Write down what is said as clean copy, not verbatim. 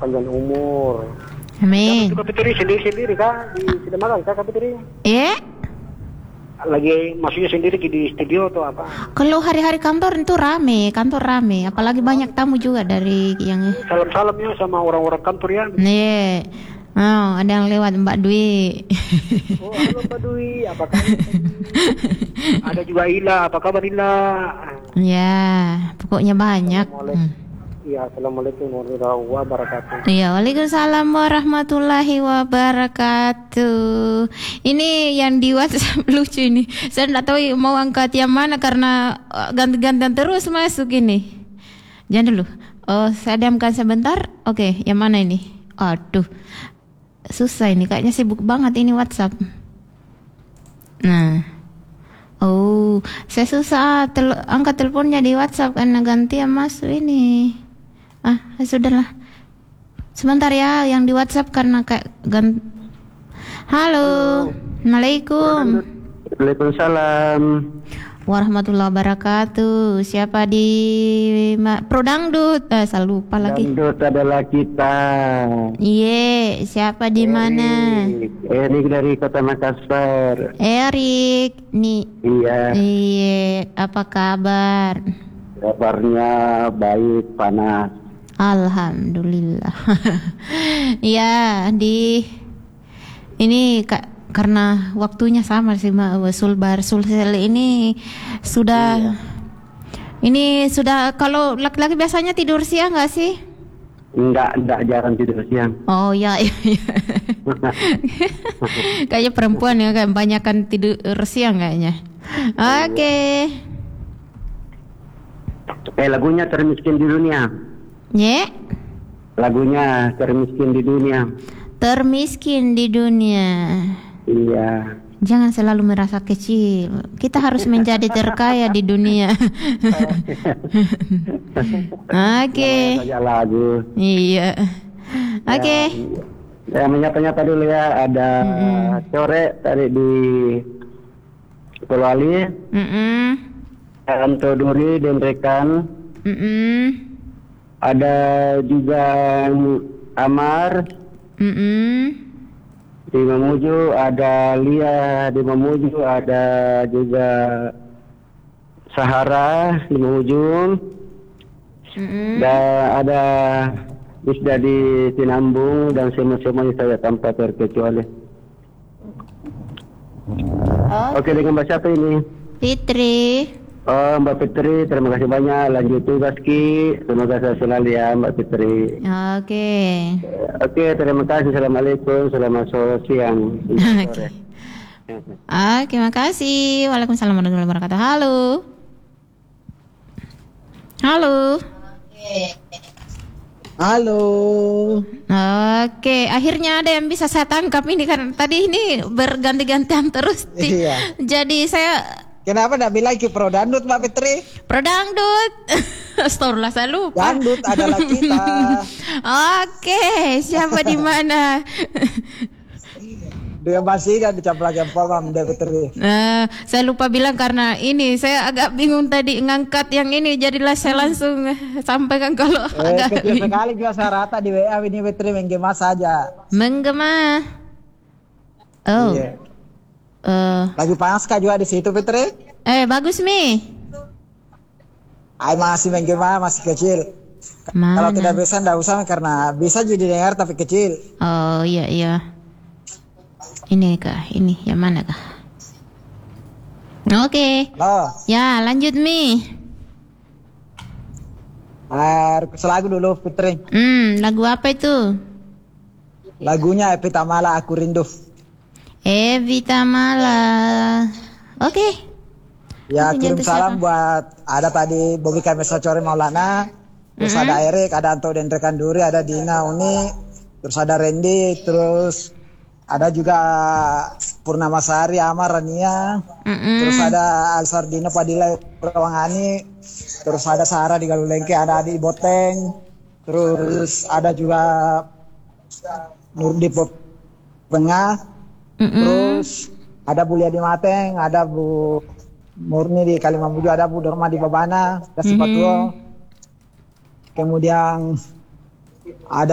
panjang umur. Amin. Kak Fitri sendiri kak di Sidamagal kak Fitri? Lagi maksudnya sendiri di studio atau apa? Kalau hari-hari kantor itu kantor rame, apalagi banyak tamu juga dari yang. Salam ya sama orang-orang kantor ya. Iya. Oh, ada yang lewat Mbak Dwi. Oh, halo Mbak Dwi, apa kabar? Ada juga Ila, apa kabar Ila? Ya, pokoknya banyak. Iya, assalamualaikum warahmatullahi wabarakatuh. Iya, waalaikumsalam warahmatullahi wabarakatuh. Ini yang di WhatsApp lucu ini. Saya tidak tahu mau angkat yang mana karena ganti-gantian terus masuk ini. Jangan dulu. Oh, saya diamkan sebentar. Oke, yang mana ini? Aduh, susah ini. Kayaknya sibuk banget ini WhatsApp. Nah. Oh, saya susah angkat teleponnya di WhatsApp karena gantian masuk ini. Sudahlah. Sebentar ya yang di WhatsApp karena kayak Halo. Assalamualaikum. Waalaikumsalam. Warahmatullahi wabarakatuh. Siapa di Pro Dangdut? Saya lupa lagi. Dangdut adalah kita. Iya, siapa di mana? Erik dari Kota Makassar. Erik, nih. Iya. Iya, apa kabar? Kabarnya baik, panas. Alhamdulillah. Ya, ini karena waktunya sama sih Sulsel ini sudah ini sudah kalau laki-laki biasanya tidur siang nggak sih? Enggak jarang tidur siang. Oh ya. Kayaknya perempuan ya kayak banyakan tidur siang kayaknya. Oke. Lagunya Termiskin di Dunia. Lagunya Termiskin di Dunia. Termiskin di dunia. Iya. Jangan selalu merasa kecil. Kita harus menjadi terkaya di dunia. Oke. Lagu. Iya. Oke. Ya, menyapa-nyapa dulu ya. Ada Core tadi di Polwali. Anto Duri dan rekan. Ada juga Amar di Mamuju, ada Lia di Mamuju, ada juga Sahara di Mamuju, dan ada Isda di Tinambung dan semua-semuanya saya tanpa terkecuali. Oke, dengan Mbak siapa ini? Fitri. Oh, Mbak Fitri, terima kasih banyak. Lanjut tugas Ki. Semoga saya selalu ya Mbak Fitri. Oke, terima kasih. Assalamualaikum. Selamat siang. Terima kasih. Waalaikumsalam warahmatullahi wabarakatuh. Halo. Oke, akhirnya ada yang bisa saya tangkap ini kan tadi ini berganti-gantian terus. Iya. Jadi saya kenapa tidak bilang ke Pro Dangdut Mbak Fitri? Pro Dangdut. Astagfirullah, saya lupa. Dangdut adalah kita. Oke, siapa di mana? Dia masih kan dicaplak yang paham Mbak Fitri. Saya lupa bilang karena ini saya agak bingung tadi ngangkat yang ini, jadilah saya langsung sampaikan kalau agak kecil sekali juga saya rata di WA ini Fitri menggema saja. Menggema. Oh. Iya. Lagi panas kah juga di situ Fitri? Bagus Mi. Masih menggema, masih kecil. Kalau tidak bisa tidak usah karena bisa jadi dengar tapi kecil. Oh iya. Ini kah? Ini yang mana kah? Oke. Ya lanjut Mi. Selagu dulu Fitri. Lagu apa itu? Lagunya Evita Mala Aku Rindu. Evita Mala. Oke. Ya, kirim salam buat ada tadi Bobi Kamesa Core Maulana, terus ada Erik, ada Anto dan rekan Duri, ada Dina Uni, terus ada Randy, terus ada juga Purnama Sari, Amar, Rania, terus ada Alsardino Padilla Rawangani, terus ada Sahara di Galulengke, ada Adi Boteng, terus ada juga Nurdi Pengah. Terus ada Bu Lia di Mateng, ada Bu Murni di Kalimamuju, ada Bu Dorma di Babana, ada Sipatuo. Kemudian ada